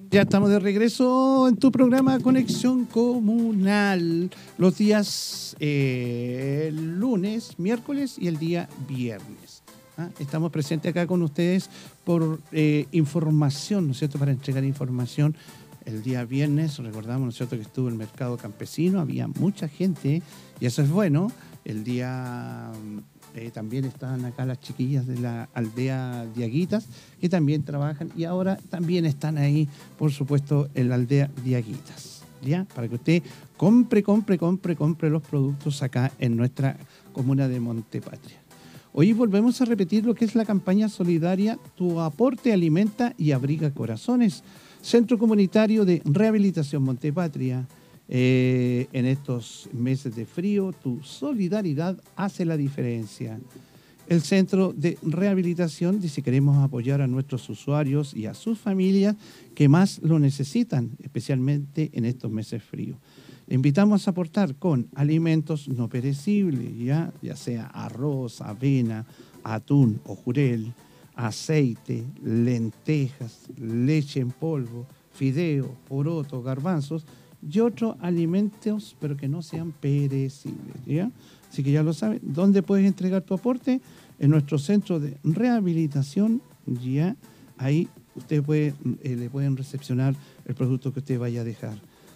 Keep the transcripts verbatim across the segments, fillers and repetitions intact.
Ya estamos de regreso en tu programa Conexión Comunal, los días eh, lunes, miércoles y el día viernes. ¿Ah? Estamos presentes acá con ustedes por eh, información, ¿no es cierto?, para entregar información. El día viernes, recordamos, ¿no es cierto?, que estuvo el mercado campesino, había mucha gente y eso es bueno. El día... Eh, también están acá las chiquillas de la aldea Diaguitas, que también trabajan y ahora también están ahí, por supuesto, en la aldea Diaguitas, ¿ya? Para que usted compre, compre, compre, compre los productos acá en nuestra comuna de Montepatria. Hoy volvemos a repetir lo que es la campaña solidaria Tu aporte alimenta y abriga corazones, Centro Comunitario de Rehabilitación Montepatria. Eh, en estos meses de frío, tu solidaridad hace la diferencia. El Centro de Rehabilitación dice: queremos apoyar a nuestros usuarios y a sus familias que más lo necesitan, especialmente en estos meses fríos. Le invitamos a aportar con alimentos no perecibles, ya, ya sea arroz, avena, atún o jurel, aceite, lentejas, leche en polvo, fideo, poroto, garbanzos y otros alimentos, pero que no sean perecibles, ¿ya? Así que ya lo saben, ¿dónde puedes entregar tu aporte? En nuestro centro de rehabilitación, ya, ahí usted puede, eh, le pueden recepcionar el producto que usted vaya a dejar.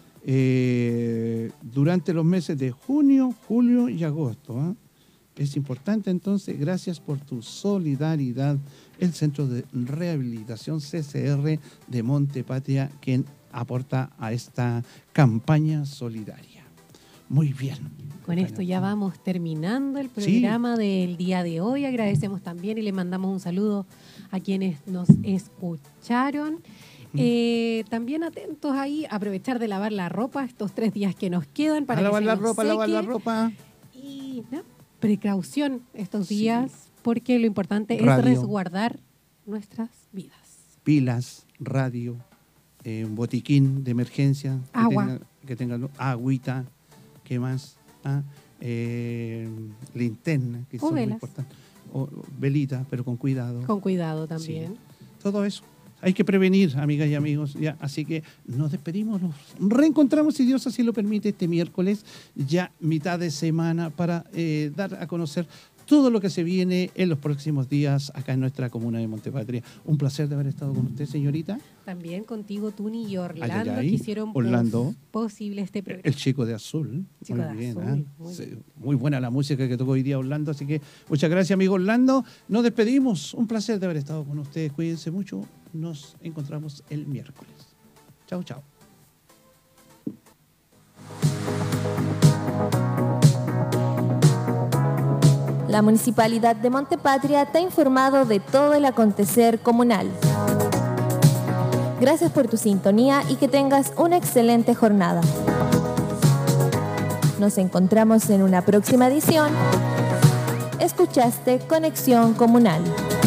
Eh, durante los meses de junio, julio y agosto, ¿eh? Es importante, entonces, gracias por tu solidaridad, el Centro de Rehabilitación C C R de Montepatria, quien aporta a esta campaña solidaria. Muy bien. Con esto ya vamos terminando el programa sí. del día de hoy. Agradecemos también y le mandamos un saludo a quienes nos escucharon. Mm. Eh, también atentos ahí, aprovechar de lavar la ropa estos tres días que nos quedan para a que lavar se la nos ropa, seque. lavar la ropa. Y ¿no? precaución estos sí. días, porque lo importante radio. es resguardar nuestras vidas. Pilas, radio, eh, un botiquín de emergencia. Agua. Que tenga, que tenga agüita, ¿qué más? Ah, eh, linterna, que o son velas. muy importantes. O velita, pero con cuidado. Con cuidado también. Sí. Todo eso. Hay que prevenir, amigas y amigos. Ya, así que nos despedimos, nos reencontramos, si Dios así lo permite, este miércoles, ya mitad de semana, para eh, dar a conocer todo lo que se viene en los próximos días acá en nuestra comuna de Montepatria. Un placer de haber estado con usted, señorita. También contigo, Tuni y Orlando, ay, ay, ay. que hicieron Orlando, posible este programa. El chico de azul. Chico muy de bien, azul, ¿eh? muy, sí, bien. muy buena la música que tocó hoy día Orlando, así que muchas gracias, amigo Orlando. Nos despedimos. Un placer de haber estado con ustedes. Cuídense mucho. Nos encontramos el miércoles. Chao, chao. La Municipalidad de Montepatria te ha informado de todo el acontecer comunal. Gracias por tu sintonía y que tengas una excelente jornada. Nos encontramos en una próxima edición. Escuchaste Conexión Comunal.